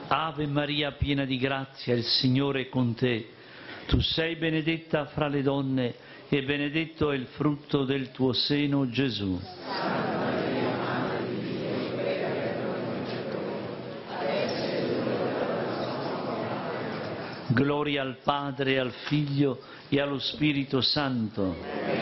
Ave Maria, piena di grazia, il Signore è con te. Tu sei benedetta fra le donne e benedetto è il frutto del tuo seno, Gesù. Gloria al Padre, al Figlio e allo Spirito Santo.